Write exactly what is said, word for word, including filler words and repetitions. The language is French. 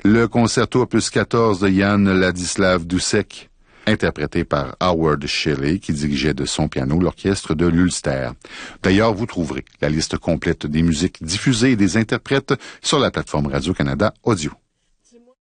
le concerto opus quatorze de Jan Ladislav Dušek, interprété par Howard Shelley, qui dirigeait de son piano l'orchestre de l'Ulster. D'ailleurs, vous trouverez la liste complète des musiques diffusées et des interprètes sur la plateforme Radio-Canada Audio.